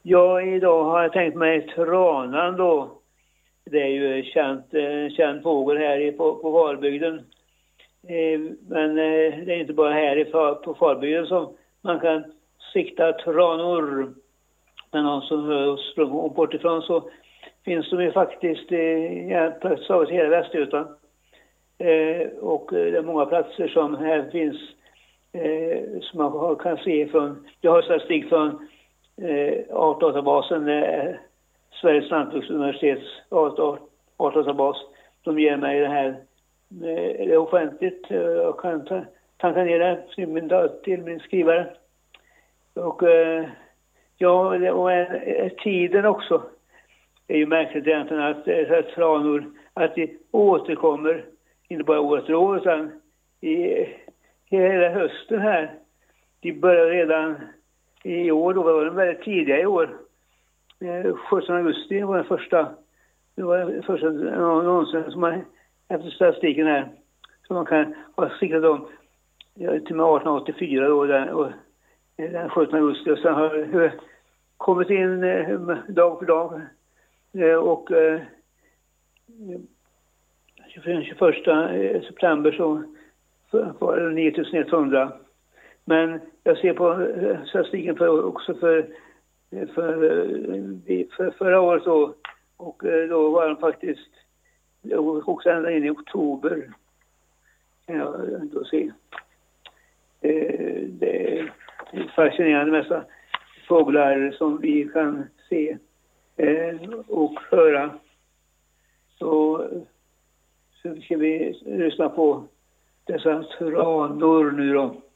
Ja, idag har jag tänkt mig tranan då. Det är ju känd fågel här på Falbygden. Men det är inte bara här på Falbygden som man kan sikta tranor. Men någon som hör sprung bort ifrån så finns de ju faktiskt i hela Västergötland. Och det är många platser som här finns som man kan se från. Jag har statistik från artdatabasen, Sveriges lantbruksuniversitets artdatabas. De ger mig det här, det är offentligt. Jag kan tanka ner det till min skrivare. Och tiden också är ju märkligt egentligen att tranor att de återkommer inte bara år efter år utan i hela hösten här. De börjar redan i år, då var de väldigt tidiga i år. 17 augusti var den första någonsin som man efter statistiken här som man kan ha siktat om till med 1884 då den 17 augusti och sen har det kommit in dag för dag och 21 september så var det 9100. Men jag ser på statistiken för förra året då, och då var den faktiskt också ända in i oktober. Ja, då se. Det är fascinerande mesta fåglar som vi kan se och höra. Så ska vi lyssna på dessa tranor nu då.